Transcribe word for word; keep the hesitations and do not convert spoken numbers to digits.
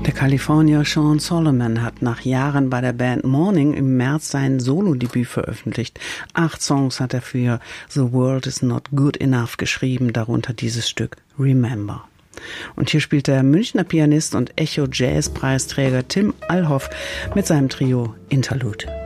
Der Kalifornier Sean Solomon hat nach Jahren bei der Band Morning im März sein Solodebüt veröffentlicht. Acht Songs hat er für The World Is Not Good Enough geschrieben, darunter dieses Stück Remember. Und hier spielt der Münchner Pianist und Echo-Jazz-Preisträger Tim Alhoff mit seinem Trio Interlude.